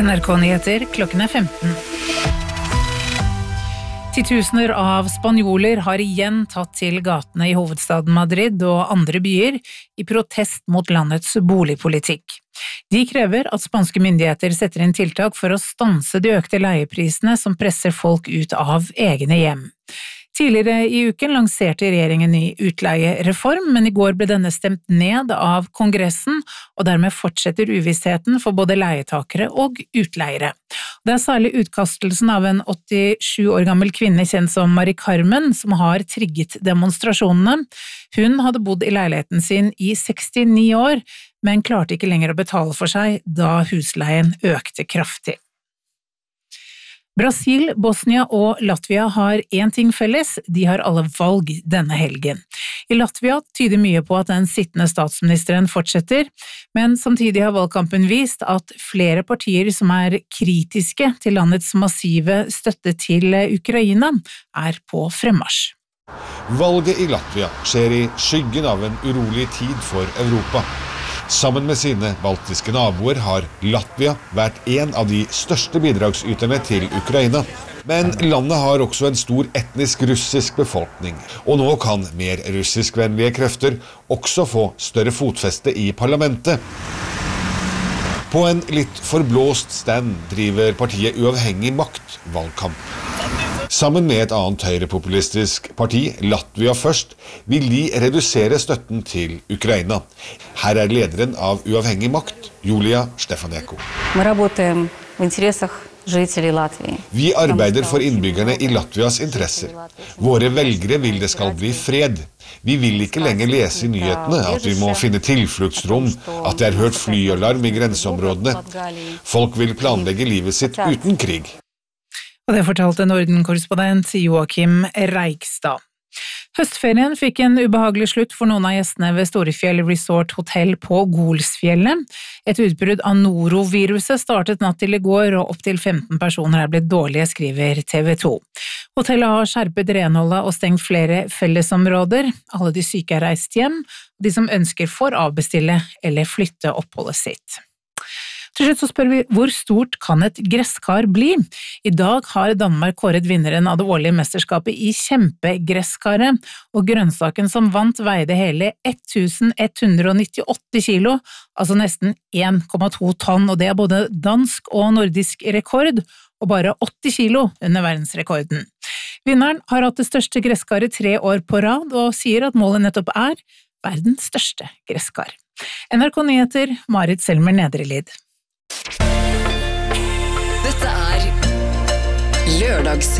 NRK-nyheter klokken 15. Titusener av spanjoler har igjen tatt til gatene i hovedstaden Madrid og andre byer i protest mot landets boligpolitikk. De krever at spanske myndigheter setter inn tiltak for å stanse de økte leieprisene som presser folk ut av egne hjem. Tidligere i uken lanserte regjeringen ny utleiereform, men i går ble denne stemt ned av Kongressen, og dermed fortsetter uvissheten for både leietakere og utleiere. Det er særlig utkastelsen av en 87 år gammel kvinne kjent som Mari Carmen som har trigget demonstrasjonene. Hun hadde bodd i leiligheten sin i 69 år, men klarte ikke lenger å betale for seg da husleien økte kraftig. Brasil, Bosnia og Latvia har én ting felles, de har alle valg denne helgen. I Latvia tyder mye på at den sittende statsministeren fortsetter, men samtidig har valgkampen vist at flere partier som er kritiske til landets massive støtte til Ukraina er på fremmarsj. Valget i Latvia skjer i skyggen av en urolig tid for Europa. Sammen med sine baltiske naboer har Latvia vært en av de største bidragsyterne til Ukraina. Men landet har også en stor etnisk russisk befolkning, og nå kan mer russiskvennlige krefter også få større fotfeste i parlamentet. På en litt forblåst stand driver partiet Uavhengig Makt valgkamp. Sammen med et annet høyrepopulistisk parti, Latvia Først, vil de redusere støtten til Ukraina. Her er lederen av Uavhengig Makt, Julia Stefanenko. Vi arbeider for innbyggerne i Latvias interesser. Våre velgere vil det skal bli fred. Vi vil ikke lenger lese i nyhetene at vi må finne tilfluktsrom, at det er hørt flyalarm i grenseområdene. Folk vil planlegge livet sitt uten krig. Og det fortalte Norden-korrespondent Joakim Reikstad. Høstferien fikk en ubehagelig slutt for noen av gjestene ved Storefjell Resort Hotel på Golsfjellet. Et utbrudd av noroviruset startet natt til i går, og opp til 15 personer er blitt dårlige, skriver TV 2. Hotellet har skjerpet renholdet og stengt flere fellesområder. Alle de syke er reist hjem, og de som ønsker får avbestille eller flytte oppholdet sitt. Til slutt så spør vi, hvor stort kan et gresskar bli? I dag har Danmark kåret vinneren av det årlige mesterskapet i kjempegreskare, og grønnsaken som vant veide hele 1198 kilo, altså nesten 1,2 tonn, og det er både dansk og nordisk rekord, og bare 80 kilo under verdensrekorden. Vinneren har hatt det største gresskaret 3 år på rad, og sier at målet nettopp er verdens største gresskar. NRK Nyheter, Marit Selmer Nedrelid. Dette er Lørdags